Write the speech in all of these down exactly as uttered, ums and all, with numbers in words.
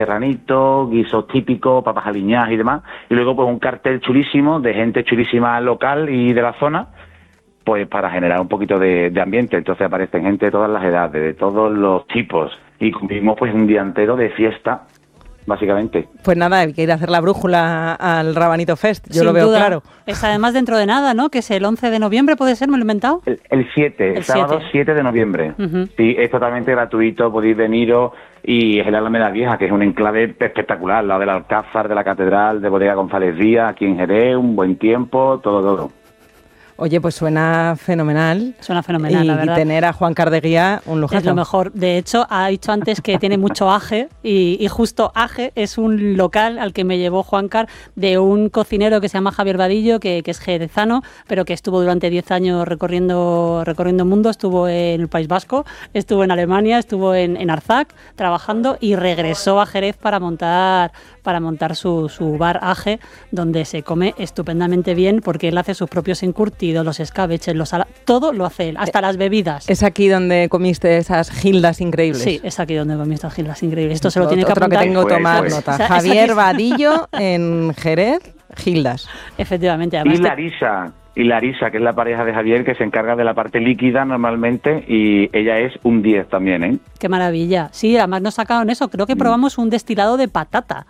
serranito, guisos típicos, papas aliñadas y demás, y luego pues un cartel chulísimo de gente chulísima local y de la zona, pues para generar un poquito de, de ambiente. Entonces aparecen gente de todas las edades, de todos los tipos, y cumplimos pues un día entero de fiesta, básicamente. Pues nada, hay que ir a hacer la brújula al Rabanito Fest, yo Sin lo veo duda. claro. Es además dentro de nada, ¿no? Que es el once de noviembre, ¿puede ser? ¿Me lo he inventado? El, el siete, el sábado siete de noviembre. Uh-huh. Sí, es totalmente gratuito, podéis veniros, y es en la Alameda Vieja, que es un enclave espectacular, al lado del Alcázar, de la Catedral, de Bodega González Díaz, aquí en Jerez, un buen tiempo, todo, todo. Oye, pues suena fenomenal. Suena fenomenal, y, la verdad. Y tener a Juancar de guía, un lujazo. Es lo mejor. De hecho, ha dicho antes que tiene mucho Aje, y, y justo Aje es un local al que me llevó Juancar de un cocinero que se llama Javier Vadillo, que, que es jerezano, pero que estuvo durante diez años recorriendo recorriendo el mundo. Estuvo en el País Vasco, estuvo en Alemania, estuvo en, en Arzac trabajando y regresó a Jerez para montar para montar su, su bar Aje, donde se come estupendamente bien, porque él hace sus propios encurtidos, los escabeches, los ala- todo lo hace él, hasta las bebidas. Es aquí donde comiste esas gildas increíbles. Sí, es aquí donde comí estas gildas increíbles. Esto se lo tiene que Otro apuntar. que tengo que tomar Pues, nota. pues. Javier Vadillo en Jerez, gildas. Efectivamente. Y Además te- Larisa, y Larisa, que es la pareja de Javier, que se encarga de la parte líquida normalmente, y ella es un diez también, ¿eh? Qué maravilla. Sí, además nos sacaron eso. Creo que probamos un destilado de patata.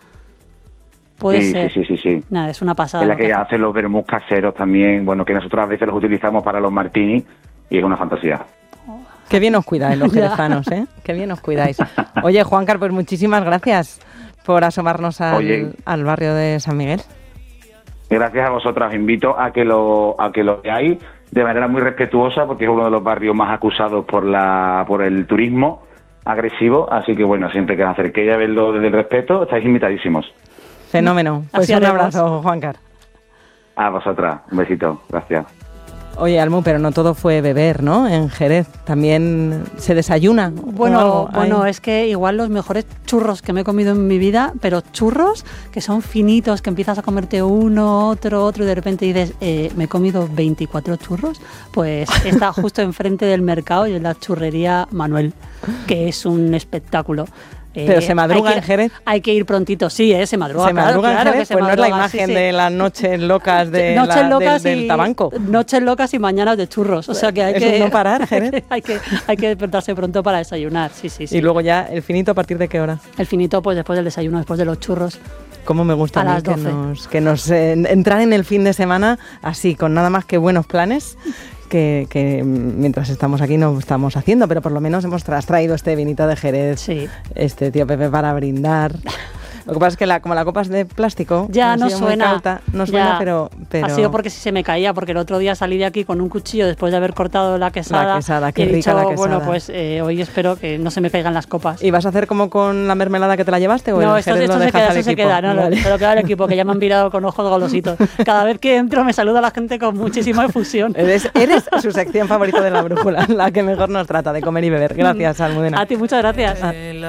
Puede sí, ser. sí, sí, sí, sí. Nada, es una pasada. Es la lo que que hace. hace los vermús caseros también, bueno, que nosotros a veces los utilizamos para los martinis, y es una fantasía. Qué bien os cuidáis los Ya. jerezanos, ¿eh? Qué bien os cuidáis. Oye, Juancar, pues muchísimas gracias por asomarnos al, Oye. al barrio de San Miguel. Gracias a vosotros, os invito a que lo a que lo veáis de manera muy respetuosa, porque es uno de los barrios más acusados por la por el turismo agresivo, así que bueno, siempre que os acerquéis a verlo desde el respeto, estáis invitadísimos. Fenómeno. Pues Así un haremos. abrazo, Juancar. A vosotras, un besito, gracias. Oye, Almu, pero no todo fue beber, ¿no? En Jerez también se desayuna. o Bueno, algo. bueno, Ay. es que igual los mejores churros que me he comido en mi vida, pero churros que son finitos, que empiezas a comerte uno, otro, otro, y de repente dices, eh, me he comido veinticuatro churros, pues está justo enfrente del mercado y es la churrería Manuel, que es un espectáculo. Eh, Pero se madruga hay que- en Jerez. Hay que ir prontito, sí, ¿eh? Se madruga. Se claro, madruga en claro Jerez, que se pues no es la madruga, imagen sí, sí. de las noches locas de Noches la- locas del, y, del tabanco. Noches locas y mañanas de churros. O sea que hay Es que un no parar, Jerez. hay que hay que despertarse pronto para desayunar. Sí, sí, sí. Y luego ya el finito, ¿a partir de qué hora? El finito, pues después del desayuno, después de los churros. Cómo me gusta A a mí las que doce. nos, que nos eh, entrar en el fin de semana así, con nada más que buenos planes, que, que mientras estamos aquí no estamos haciendo, pero por lo menos hemos tra- traído este vinito de Jerez, Sí. este tío Pepe para brindar. Lo que pasa es que la, como la copa es de plástico, Ya ha no sido muy suena. cauta, no suena, Ya. pero, pero... Ha sido porque si se me caía, porque el otro día salí de aquí con un cuchillo después de haber cortado la quesada. La quesada, qué y he rica dicho, la quesada. bueno, pues eh, hoy espero que no se me caigan las copas. ¿Y vas a hacer como con la mermelada que te la llevaste o No, el esto, Jerez esto lo se dejas queda, al eso se equipo? queda, no, no, Vale. se lo queda al equipo, que ya me han mirado con ojos golositos. Cada vez que entro me saluda la gente con muchísima efusión. Eres, eres su sección favorita de la brújula, la que mejor nos trata de comer y beber. Gracias, Almudena. A ti, muchas gracias.